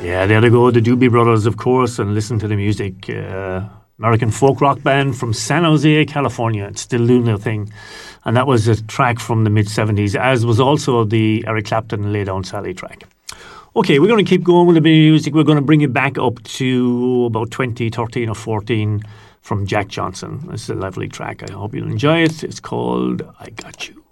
Yeah, there they go, the Doobie Brothers, of course, and listen to the music. American folk rock band from San Jose, California. It's still doing their thing. And that was a track from the mid-70s, as was also the Eric Clapton Lay Down Sally track. Okay, we're going to keep going with the music. We're going to bring it back up to about 2013 or 14 from Jack Johnson. This is a lovely track. I hope you'll enjoy it. It's called I Got You.